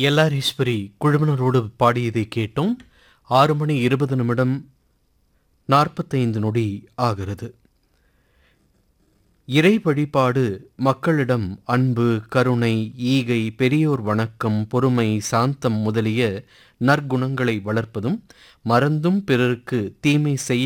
எல்லாரீஸ்வரி குழுவினரோடு பாடியதை கேட்டோம். 6:20 45 நொடி ஆகிறது. இறை வழிபாடு மக்களிடம் அன்பு, கருணை, ஈகை, பெரியோர் வணக்கம், பொறுமை, சாந்தம் முதலிய நற்குணங்களை வளர்ப்பதும், மறந்தும் பிறருக்கு தீமை செய்ய